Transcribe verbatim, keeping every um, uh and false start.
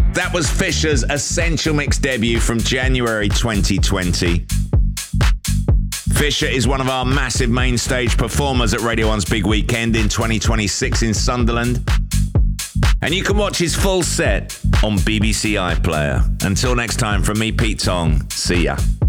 That was Fisher's Essential Mix debut from January twenty twenty. Fisher is one of our massive main stage performers at Radio one's Big Weekend in twenty twenty-six in Sunderland. And you can watch his full set on B B C iPlayer. Until next time, from me, Pete Tong, see ya.